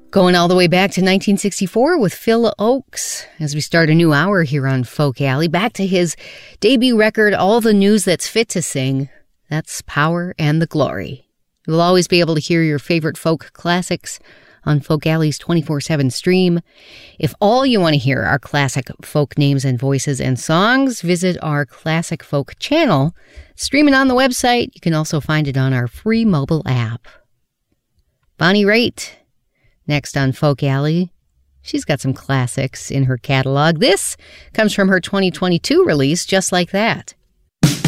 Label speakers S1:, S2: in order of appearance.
S1: Going all the way back to 1964 with Phil Ochs as we start a new hour here on Folk Alley. Back to his debut record, All the News That's Fit to Sing. That's Power and the Glory. You'll always be able to hear your favorite folk classics on Folk Alley's 24/7 stream. If all you want to hear are classic folk names and voices and songs, visit our Classic Folk channel. Streaming on the website, you can also find it on our free mobile app. Bonnie Raitt, next on Folk Alley. She's got some classics in her catalog. This comes from her 2022 release, Just Like That.